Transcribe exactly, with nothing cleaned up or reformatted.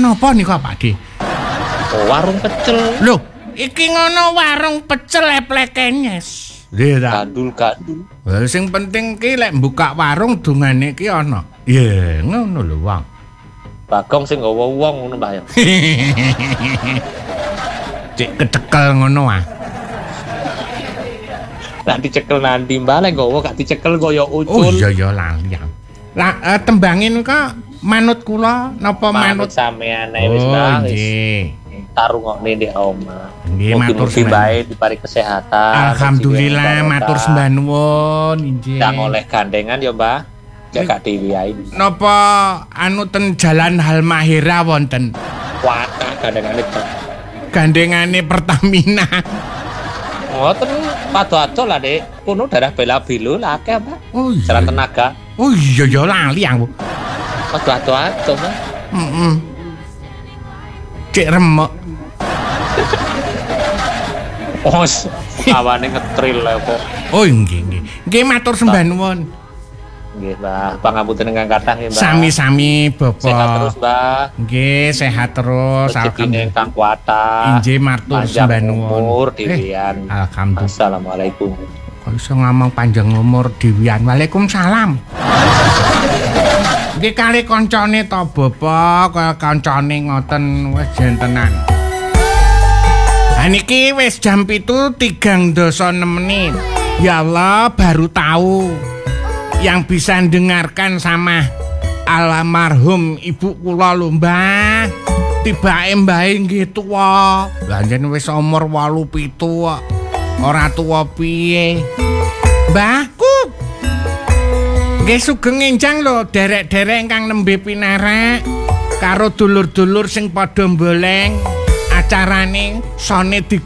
napa niku Pakde? Oh, warung pecel. Loh, iki ngono warung pecel eplekenyes. Nggih ta. Gandul-gandul. Lah sing penting ki lek buka warung dungane ki ana. Ya, ngono lho, Wong. Bagong sing nggawa wong ngono, Mbah ya. Cek kecekel ngono ah. Lah dicekel nanti Mbah lek nggawa gak dicekel kaya ucul. Oh iya ya lali. Lah uh, tembangin kok manut kula napa manut, manut sampean ae wis Mbah. Oh nggih. Tarungokne ndek omah. Nggih matur sembah bae dipari kesehatan. Alhamdulillah matur sembah nuwun injih. Ndang oleh gandengan ya Mbah. Jaga dewi ae. Napa anu ten Jalan Halmahera wonten? Wadah gandengane Mbah. Gandengane Pertamina. Ngoten pado-ado lah Dik. Kuno darah bela bilu lah akeh Mbah. Oh iya. Jalan tenaga. Oh iya ya lali aku. Pado-ado Mbah. Heeh. Cek remuk. Oh, awane ngetril lho kok. Oh nggih nggih. Nggih matur sembah nuwun. Nggih, Mbah. Pangapunten ingkang kathah nggih, Mbah. Sami-sami, Bapak. Sehat terus, Mbah. Nggih, sehat terus. Rezekine ingkang kuatah. Injih matur sembah nuwun. Umur dhewean. Eh, alhamdulillah. Assalamualaikum. Kok iso ngomong panjang umur dhewean. Waalaikumsalam. Nggih kali kancane to, Bapak, kaya kancane ngoten wis jentenan. Niki wis jam pitu tigang dasa enam menit. Ya Allah, baru tahu yang bisa dengarkan sama almarhum ibu kula lho, Mbah. Tibake mbahe nggih tuwa. Lah njen wis umur wolu pitu kok. Ora tuwa piye. Mbahku. Nggih sugeng enjang lho derek-derek ingkang nembe pinarak karo dulur-dulur sing padha mboleng. Acarane sone di